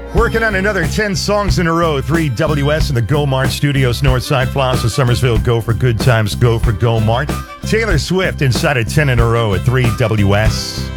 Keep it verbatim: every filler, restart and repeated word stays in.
Working on another ten songs in a row. three W S in the Go Mart Studios, Northside Plaza, Somersville. Go for good times, go for Go Mart. Taylor Swift inside of ten in a row at three W S.